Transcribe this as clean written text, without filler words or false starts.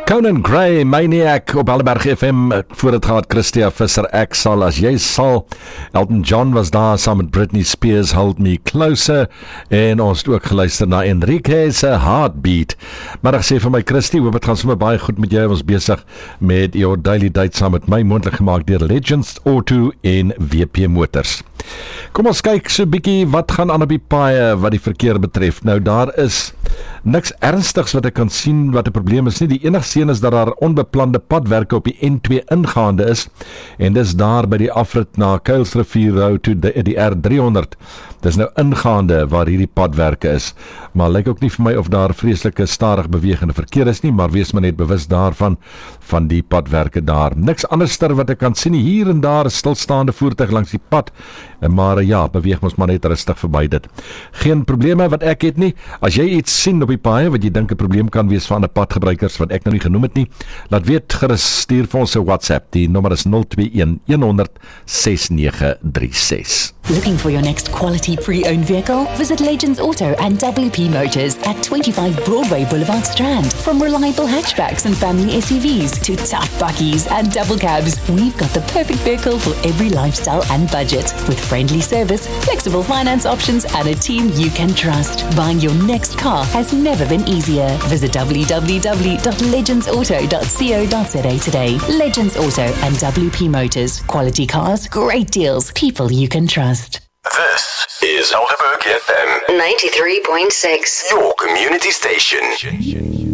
Conan Gray, Maniac op Alberg FM, voor het gaat Christia Visser, ek sal as jy sal. Elton John was daar saam met Britney Spears, Hold Me Closer, en ons het ook geluister na Enrique's Heartbeat. Maar ek sê vir my Christie, hoop het gaan sommer baie goed met jou, ons besig met jou daily date saam met my, moontlik gemaak deur Legends Auto en WP Motors. Kom ons kyk so bietjie wat gaan aan op die paaie wat die verkeer betref. Nou daar is niks ernstigs wat ek kan sien wat 'n probleem is nie. Die enigste een is dat daar onbeplande padwerke op die N2 ingaande is, en dis daar by die afrit na Kuilsrivier Road toe die R300. Dis nou ingaande waar hierdie padwerke is, maar lyk ook nie vir my of daar vreeslike stadig bewegende verkeer is nie, maar wees maar net bewus daarvan, van die padwerke daar. Niks anderster wat ek kan sien, hier en daar stilstaande voertuig langs die pad, maar ja, beweeg ons maar net rustig verby dit. Geen probleme wat ek het nie. As jy iets sien op die paai wat jy dink 'n probleem kan wees vir ander padgebruikers wat ek nou nie genoem het nie, laat weet gerus, stuur vir ons 'n WhatsApp. Die nommer is 021 100 6936. Looking for your next quality pre-owned vehicle? Visit Legends Auto and WP Motors at 25 Broadway Boulevard Strand. From reliable hatchbacks and family SUVs to tough buckies and double cabs, we've got the perfect vehicle for every lifestyle and budget. With friendly service, flexible finance options and a team you can trust. Buying your next car has never been easier. Visit www.legendsauto.co.za today. Legends Auto and WP Motors. Quality cars, great deals, people you can trust. This is Helderberg FM 93.6, your community station.